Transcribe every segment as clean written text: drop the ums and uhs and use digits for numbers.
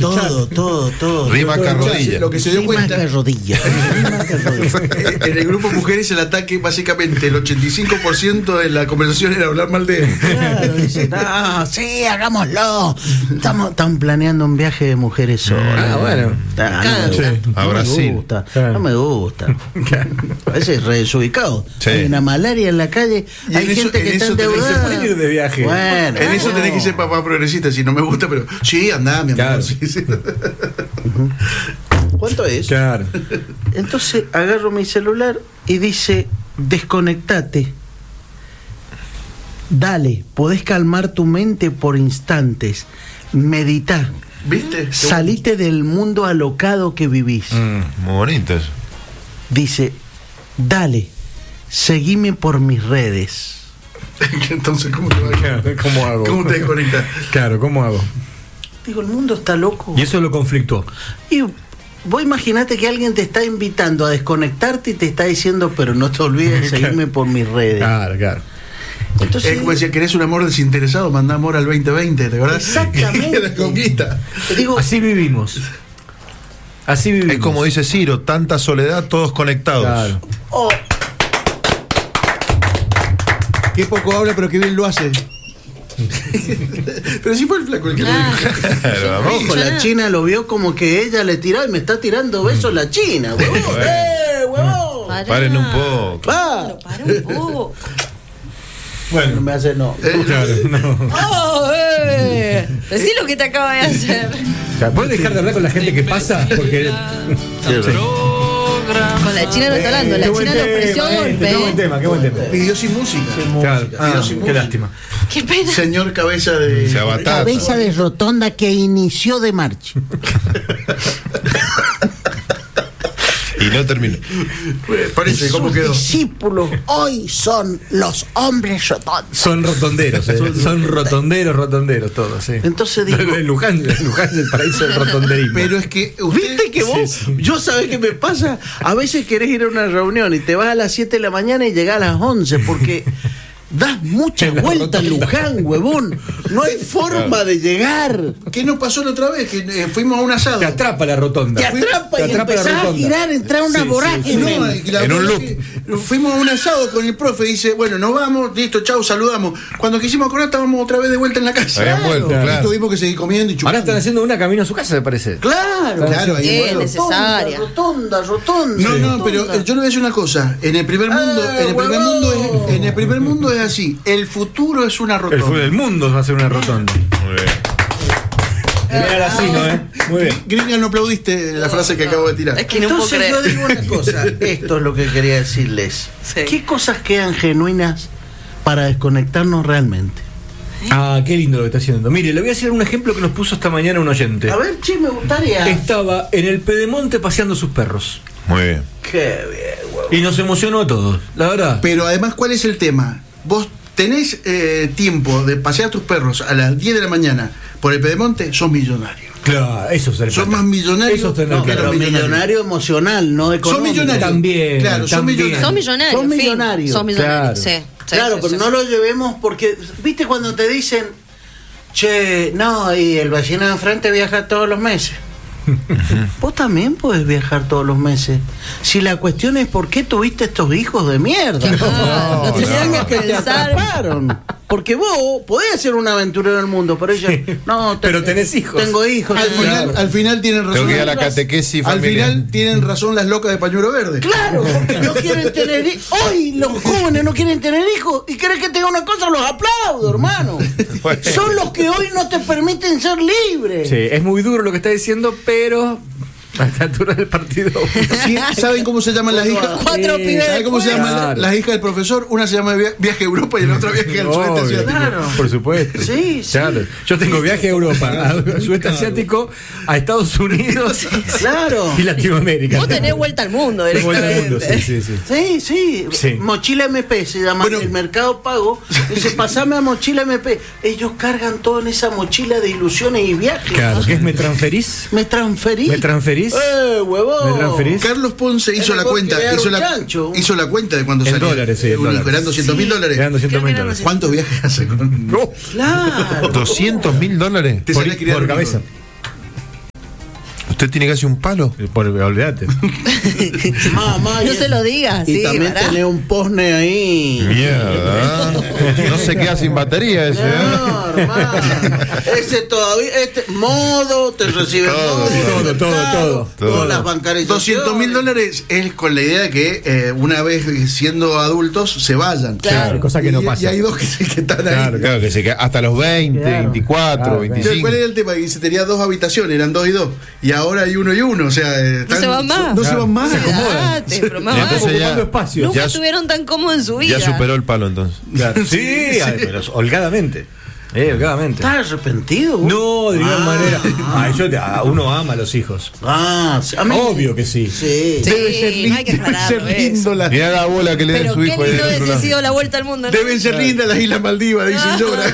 Todo. Rima que rodilla. Lo que se dio cuenta en el grupo Mujeres, el ataque, básicamente el 85% de la conversación era hablar mal de él. Claro, dice, no, sí, hagámoslo. Están planeando un viaje de mujeres solas. Bueno. A Brasil. No me gusta. A veces re desubicado. Sí. Hay una malaria en la calle, Y hay en eso- gente que en está eso tenés que endeudada. ir de viaje. Bueno, En eso tenés que ser papá progresista, si no me gusta, pero sí, andá, mi amor. Claro. Sí, sí. ¿cuánto es? Claro. Entonces agarro mi celular y dice, desconectate. Dale, podés calmar tu mente por instantes. Meditá. ¿Viste? Salite del mundo alocado que vivís. Muy bonito eso. Dice, dale, seguime por mis redes. Entonces, ¿cómo te va a Claro, ¿cómo hago? ¿Cómo te desconectas? Claro, ¿cómo hago? Digo, el mundo está loco. Y eso lo conflictó. Y vos imaginate que alguien te está invitando a desconectarte y te está diciendo, pero no te olvides de seguirme por mis redes. Claro. Entonces, Es como decía, ¿querés un amor desinteresado? Mandá amor al 2020, ¿te acordás? Exactamente. La conquista. te digo, Así vivimos. Así vivimos. Es como dice Ciro, tanta soledad, todos conectados. Claro. oh, Qué poco habla, pero qué bien lo hace. Pero sí fue el flaco el que lo dijo. Claro, vamos. ojo, la China lo vio como que ella le tiraba y me está tirando besos la China, huevón. Huevón! Pará. Paren un poco. Va. Para un poco. No Bueno, me hace no. claro, no. ¡Oh, decí lo que te acaba de hacer. O sea, ¿puedes dejar de hablar con la gente que pasa? Porque. Con la China no está hablando, la Qué buen China le ofreció tema, golpe. Qué buen tema, qué buen tema. Pidió sin música. Claro. Pidió sin Qué música. lástima. Qué pena. Señor cabeza de. Se abatata. Cabeza de rotonda que inició de marcha. Y no terminó. Parece, ¿cómo Sus quedó? discípulos hoy son los hombres rotondos. Son rotonderos, son rotonderos todos, sí. Entonces digo, Luján es el paraíso del rotonderismo. Pero es que usted. ¿viste que vos? Sí. Yo sabés qué me pasa. A veces querés ir a una reunión y te vas a las 7 de la mañana y llegás a las 11 porque das mucha En la vuelta en rotonda. Luján, huevón. No hay forma de llegar. ¿Qué nos pasó la otra vez? Que fuimos a un asado. Te atrapa la rotonda. Te atrapa y Te atrapa la empezás a rotonda. girar, entrar en una Sí, vorágine. No, y la En un verdad loop. que fuimos a un asado con el profe, dice, bueno, nos vamos, listo, chau, saludamos. Cuando quisimos acordar estábamos otra vez de vuelta en la casa. Habían vuelto, Y claro. tuvimos que seguir comiendo y chupando. Ahora están haciendo una camino a su casa, me parece. Claro, Claro, ahí Es bueno. necesaria. Rotonda. No, pero yo le voy a decir una cosa. En el primer mundo, huevón. en el primer mundo es así. El futuro es una rotonda. El mundo va a ser una rotonda. Muy bien. Era así, ¿no? Muy bien. Gringa, no aplaudiste la frase que acabo de tirar. Es que no puedo Entonces yo creer. digo una cosa, esto es lo que quería decirles. Sí. ¿Qué cosas quedan genuinas para desconectarnos realmente? Ah, qué lindo lo que está haciendo. Mire, le voy a hacer un ejemplo que nos puso esta mañana un oyente. A ver, che, me gustaría. Estaba en el Pedemonte paseando sus perros. Muy bien. Qué bien, huevón. Y nos emocionó a todos, la verdad. Pero además, ¿cuál es el tema? Vos tenés tiempo de pasear tus perros a las 10 de la mañana por el Pedemonte, sos millonario. Claro, eso es el Sos plata. más millonario Eso es tener No, que plata. pero los millonarios. millonario emocional, no económico. Son millonarios. También, Claro, son también. millonarios. Son millonarios. Son fin. millonarios. Son millonarios, Claro. sí. Sí, Claro, sí, pero sí, no sí. lo llevemos porque, ¿viste cuando te dicen, che, no, y el vecino de enfrente viaja todos los meses? Vos también podés viajar todos los meses. Si la cuestión es por qué tuviste estos hijos de mierda. No tenías Los que que te pensar. atraparon. Porque vos podés ser un aventurero del mundo, pero ella no. Pero tenés hijos. Tengo hijos. Al final tienen razón. Tengo que ir a la catequesis Al familiar. final tienen razón las locas de pañuelo verde. Claro, porque no quieren tener hijos. Hoy los jóvenes no quieren tener hijos. Y querés que te diga una cosa, los aplaudo, hermano. Bueno. Son los que hoy no te permiten ser libres. Sí, es muy duro lo que está diciendo, pero a esta altura del partido. Sí, ¿saben cómo se llaman las hijas? Cuatro pibes ¿Saben cómo se después. llaman Claro. las hijas del profesor? Una se llama Viaje a Europa y la otra Viaje al Sudeste Obvio, Asiático. Claro. Por supuesto. Sí, sí. Claro. Yo tengo viaje a Europa, al sudeste asiático, a Estados Unidos Claro. y Latinoamérica. Vos tenés vuelta al mundo, Tengo vuelta al mundo, directamente. sí. Sí. Mochila MP se llama Bueno. el Mercado Pago. Dice, pasame a Mochila MP. Ellos cargan todo en esa mochila de ilusiones y viajes. Claro, ¿qué es me transferís? ¿Me transferí? ¿Me transferís? Huevón. ¿Me transferís? Carlos Ponce hizo Es la mejor cuenta. que dar Hizo un la, chancho. hizo la cuenta de cuando En salió. dólares, sí, en Un hijo, dólares. eran $200.000. Eran $200.000. Creo que eran ¿Cuántos viajes hace con.? Claro. $200.000. Te Por, salía a criar por un hijo. cabeza. ¿Usted tiene casi un palo? Olvídate. Mamá, No se lo digas, y sí, también pará. tenés un posne ahí. Mierda. No se queda sin batería ese, No, hermano. Ese todavía, modo, te recibe Todo, todo. Todas las bancarizaciones. $200.000 es con la idea de que una vez siendo adultos se vayan. Claro. Cosa que no pasa. Y hay dos que están ahí. Claro, que se queda hasta los 20, Claro. 24, Claro, 25. ¿Cuál era el tema? Que se tenía 2 habitaciones, eran 2 y 2. Y ahora hay 1 y 1. O sea, No se van más. No se van más. Se acomodan. Olvídate, pero más Entonces vale. ya- Ocupando espacio. Nunca ya- estuvieron tan cómodos en su vida. Ya superó el palo entonces. Claro. Sí, pero holgadamente. Holgadamente. ¿Estás arrepentido? No, de ninguna manera. Uno ama a los hijos. A mí- Obvio que sí. Sí. Sí, Debe ser no hay que lindo, debe ser aclararlo, lindo la- Mirá la bola que le da Pero su qué hijo ahí lindo del otro hubiese lado. sido la vuelta al mundo, ¿no? Deben ser lindas las Islas Maldivas, dice Llora.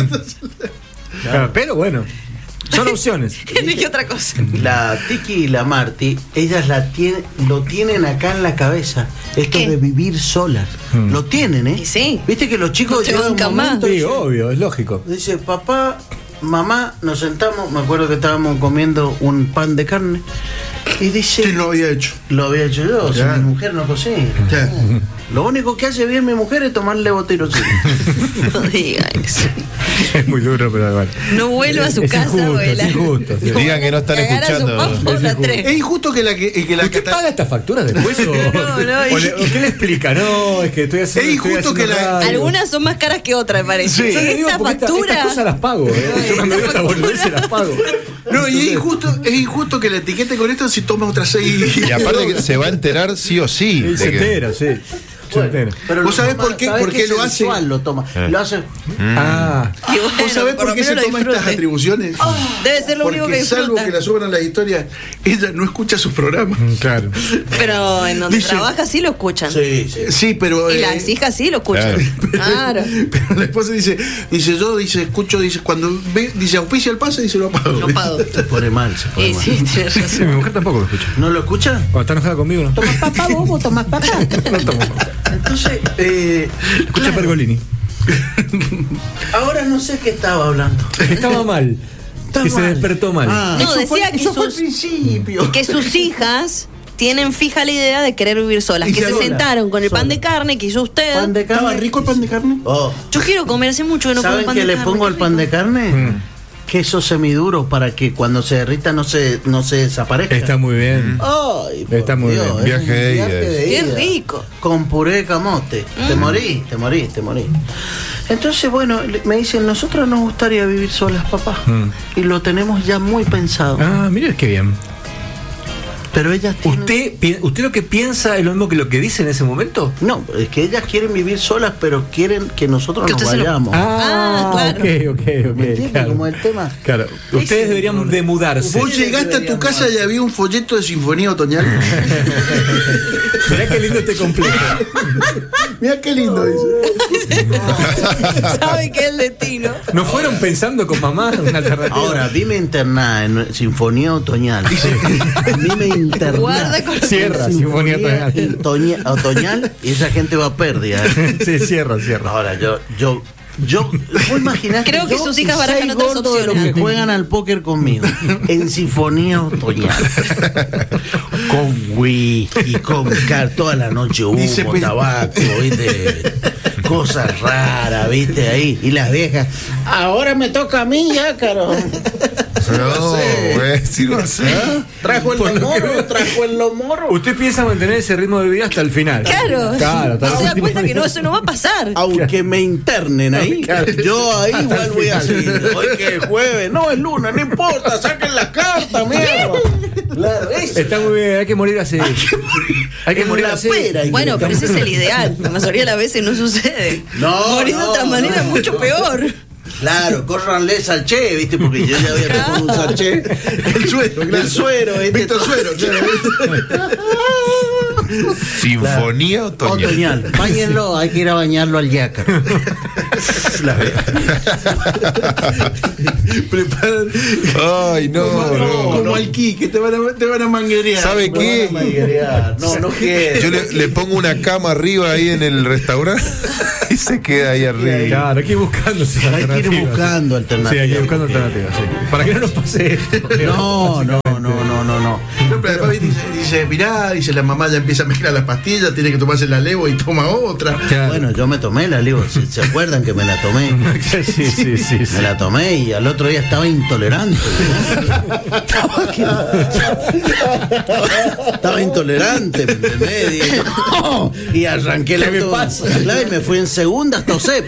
Claro, pero bueno, son opciones. Elegí otra cosa. La Tiki y la Marti, ellas lo tienen acá en la cabeza. Esto ¿Qué? de vivir solas. Lo tienen, ¿eh? Y sí. Viste que los chicos No te llegan un bancan más. momento y Sí, dicen- obvio, es lógico. dice, papá, mamá, nos sentamos, me acuerdo que estábamos comiendo un pan de carne y dice, ¿Quién lo había hecho? lo había hecho yo, si Ya. mi mujer no cocina. Ya. Lo único que hace bien mi mujer es tomarle botirocina. No diga eso. Es muy duro, pero bueno. No vuelva a su Es casa, injusto, abuela. es injusto, sí. Digan que no están Cagar a su escuchando. papá, Es la injusto. tres. Es injusto que la ¿Usted paga esta factura después o, No, o qué le explica? No, es que estoy haciendo. Es injusto estoy haciendo que la- radio. Algunas son más caras que otras, me parece. Sí. Yo le digo Esta porque factura. estas cosas las pago. Yo cuando veo esta boludez se las pago. No, y es injusto que la etiquete con esto si toma otras 6. Y aparte que se va a enterar sí o sí. Y de se que- entera, sí. Se entera. Pero ¿Vos sabés por qué? ¿sabés ¿Por que qué lo es hace? sensual, lo toma. Lo hace. Ah, Y bueno, ¿Vos sabés por lo qué se menos lo toma estas disfrute. atribuciones? Debe ser lo único que Porque salvo disfruta. que la suban a la historia, ella no escucha sus programas. claro. Pero en donde Dice- trabaja sí lo escuchan. Sí, sí. Sí, pero. Y las hijas sí lo escuchan. Claro. Pero la esposa dice, escucho, cuando ve, dice, auspicia el pase, dice, lo apago. No pago. Se pone mal, se pone Y mal. sí, tienes Sí, razón. mi mujer tampoco lo escucha. ¿No lo escucha? Cuando está enojada conmigo, no. ¿Tomás papá vos tomás papá? No tomo. Entonces, Escucha claro, Pergolini. ahora no sé qué estaba hablando. Que estaba mal. Está que se mal. despertó mal. Ah, No, eso decía fue, que eso fue al sus- principio. Que sus hijas tienen fija la idea de querer vivir solas. Y Que se sola, sentaron con el pan sola. de carne que hizo usted. ¿Pan de carne? ¿Estaba rico el pan de carne? Oh, Yo quiero comer, hace mucho que no como ¿saben pan qué de le carne. pongo qué al pan de rico. carne? Queso semiduro para que cuando se derrita no se desaparezca. Está muy bien. Ay, por Está muy Dios, bien. es Viaje un de ida. Qué ida. rico. Con puré de camote. Te morís. Entonces, bueno, me dicen, nosotros nos gustaría vivir solas, papá. Y lo tenemos ya muy pensado. Ah, mira qué bien. Pero ellas tienen... ¿Usted lo que piensa es lo mismo que lo que dice en ese momento? No, es que ellas quieren vivir solas, pero quieren que nosotros Que nos usted se lo- vayamos. Ah, claro. ok. ¿Me entiendes Claro. cómo es el tema? Claro. Ustedes deberían de mudarse. Vos llegaste a tu casa y había un folleto de Sinfonía Otoñal. Mirá qué lindo este complejo. Mirá qué lindo, dice. Sabe que es el destino. ¿No fueron pensando con mamá una alternativa? Ahora, dime internada en Sinfonía Otoñal. Dime internada. Guarda con lo que Cierra, dice. Sinfonía Otoñal y esa gente va a pérdida. Sí, cierra. Ahora, yo vos imaginás Creo que yo sus hijas y barajan seis otras gordos de los opciones. que juegan al póker conmigo en Sinfonía Otoñal con whisky, con toda la noche humo, Dice, pero- tabaco, ¿viste? Cosas raras, ¿viste? Ahí y las viejas, ahora me toca a mí ya, caro. No, güey, sí lo sé. Trajo el lomoro, trajo el lomoro. Usted piensa mantener ese ritmo de vida hasta el final. Claro. Claro, hasta No el se da último cuenta que día. no, eso no va a pasar. Aunque me internen ahí, yo ahí igual voy a decir, hoy que es jueves, no es lunes, no importa, saquen la carta, mierda. Claro, eso. Está muy bien, hay que morir así. Hay que En morir la así. pera. Bueno, pero ese es el ideal. La mayoría de las veces no sucede. No, Morir de no, otra manera es no. mucho peor. Claro, córranle salché, ¿viste? Porque yo ya había tomado un salché. El suero, claro. El suero, ¿viste? Víctor Suero, claro. Sinfonía otoñal. Otoñal. Báñenlo, hay que ir a bañarlo al yácaro. Preparan. Ay, no, Como al Quique, te van a manguerear. ¿Sabe qué? No quiero. Yo le pongo una cama arriba ahí en el restaurante y se queda ahí arriba. Claro, hay que ir buscando Hay que ir buscando Sí, hay que ir alternativas. buscando alternativas, sí. Para que no nos pase esto. No. Pero después dice, mirá, dice la mamá ya empieza a mezclar las pastillas, tiene que tomarse la levo y toma otra. Claro. Bueno, yo me tomé la Livo, ¿se acuerdan que me la tomé? Sí. Me la tomé y al otro día estaba intolerante. Estaba intolerante, ¿me entendés? Y, no, y arranqué el ¿Qué me auto. pasa? Claro, y me fui en segunda hasta OSEP.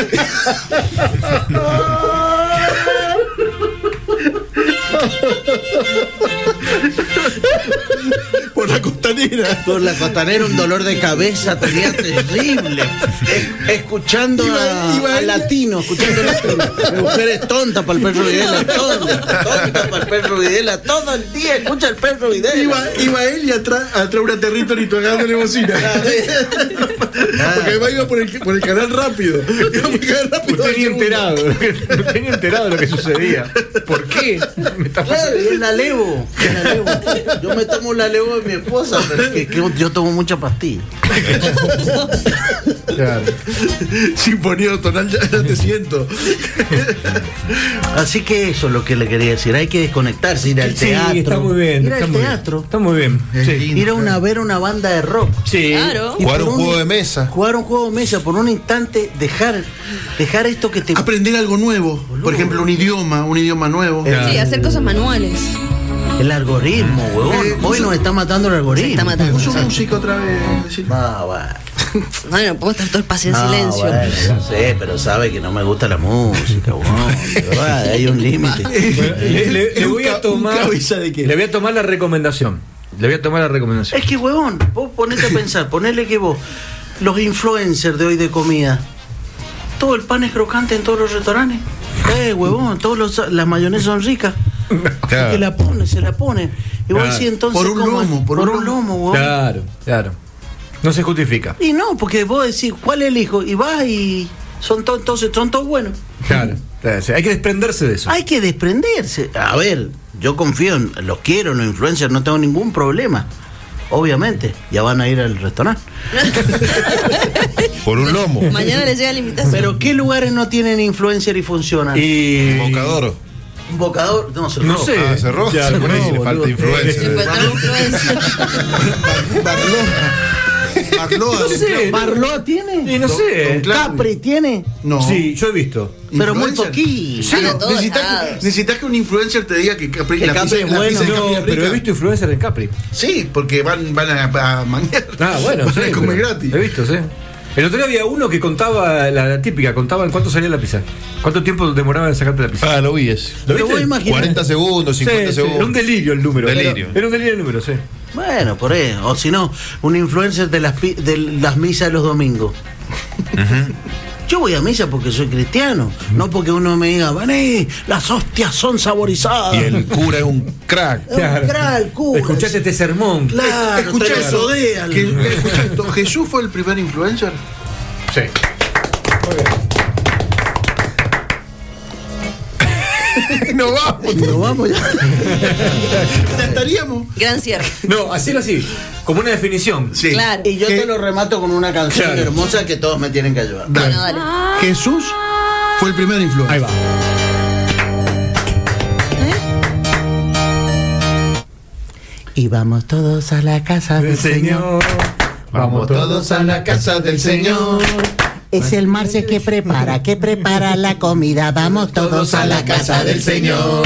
Por la costanera. Por la costanera un dolor de cabeza tenía terrible. Escuchando a Latino, escuchando a Latino. Mi mujer es tonta para el perro Videla, tonta para el perro Videla. Todo el día escucha el perro Videla. Iba él y atrás una territorio tocándole bocina. Porque además iba por el canal rápido. Iba por el canal rápido. Usted ni enterado, no tenía enterado de lo que sucedía. ¿Por qué? Me está Claro, es la Levo. Yo me tomo la Levo de mi esposa, pero que yo tomo mucha pastilla. Claro. Sinfonía otonal, ya te siento. Así que eso es lo que le quería decir. Hay que desconectarse, ir al teatro. Sí, está muy bien. Ir está al muy teatro. Bien. Está muy bien. Sí. Ir a ver una banda de rock. Sí. Claro. Y Jugar por un juego de mesa. Jugar un juego de mesa por un instante, dejar esto que te. Aprender algo nuevo. Por ejemplo, un idioma nuevo. Sí, hacer cosas manuales. El algoritmo, huevón. Hoy nos está matando el algoritmo. Se está matando. Puso música otra vez. Bueno, puedo estar todo el pase en silencio. Bueno, yo sé, pero sabe que no me gusta la música, huevón. De verdad, hay un límite. Bueno, le voy a tomar. ¿Cabeza de qué? Le voy a tomar la recomendación. Es que, huevón, vos ponete a pensar, ponele que vos, los influencers de hoy de comida, todo el pan es crocante en todos los restaurantes. Huevón, las mayonesas son ricas. Claro. Que se la pone. Y vos Claro. decís entonces. Por un ¿cómo es? lomo, Por un lomo, huevón. Claro. No se justifica. Y no, porque vos decís, ¿cuál elijo? Y vas y entonces son todos buenos. Claro. Hay que desprenderse de eso. Hay que desprenderse. A ver, yo confío los quiero, los influencers, no tengo ningún problema. Obviamente, ya van a ir al restaurante. Por un lomo. Mañana les llega la invitación. Pero ¿qué lugares no tienen influencer y funcionan? Y. Bocador. Un bocador, no sé. No sé. Ah, cerró. Ya, Por ahí no, le falta boludo. Le influencer. faltaba influencia. Barloa. No sé. ¿Barloa tiene? Y no sé. ¿Capri tiene? No. Sí, yo he visto. Pero muy ¿Influencer? poquito. Sí. a todos lados. Necesitas que un influencer te diga que Capri, Que la Capri pizza- es la bueno. pizza de Capri No, es pero he rica. visto influencers en Capri. Sí, porque van a manguear. Ah, bueno, Van sí. a comer pero gratis. He visto, sí. El otro día había uno que contaba, la típica, contaba en cuánto salía la pizza. ¿Cuánto tiempo demoraba en sacarte la pizza? Ah, lo vi ese. ¿Lo Pero viste? vos imaginás. 40 segundos, 50 Sí, segundos. era un delirio el número. Delirio. Era un delirio el número, sí. Bueno, por ahí. O si no, un influencer de las misas de los domingos. Yo voy a misa porque soy cristiano, no porque uno me diga, vení, las hostias son saborizadas. Y el cura es un crack. Es un crack, cura. Escuchaste este sermón. Claro, Escucha te lo eso. rodean. Escucha esto. ¿Jesús fue el primer influencer? Sí. No vamos. Nos vamos ya. Ya estaríamos. Gran cierre. No, así como una definición. Sí. Claro. Y yo te lo remato con una canción Claro. hermosa que todos me tienen que ayudar. Dale. Bueno, dale. Jesús fue el primer influencer. Ahí va. Y vamos todos a la casa del Señor. Vamos todos a la casa del Señor. Es el Marce que prepara la comida. Vamos todos a la casa del Señor.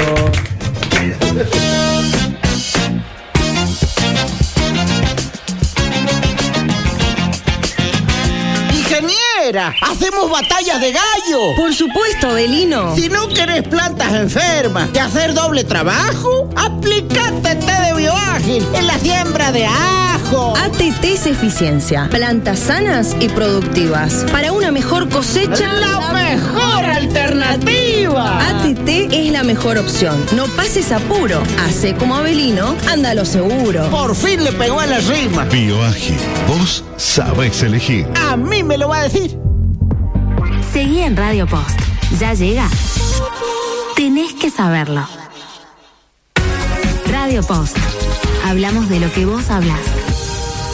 Ingeniera, hacemos batallas de gallo. Por supuesto, Belino. Si no querés plantas enfermas y hacer doble trabajo, aplicate té de bioágil en la siembra de ajo. ATT es eficiencia. Plantas sanas y productivas. Para una mejor cosecha. ¡La mejor alternativa! arriba! ATT es la mejor opción. No pases apuro. Hacé como Avelino, anda a lo seguro. Por fin le pegó a la rima. Bioágil, vos sabés elegir. A mí me lo va a decir. Seguí en Radio Post. Ya llega. Tenés que saberlo. Radio Post. Hablamos de lo que vos hablás.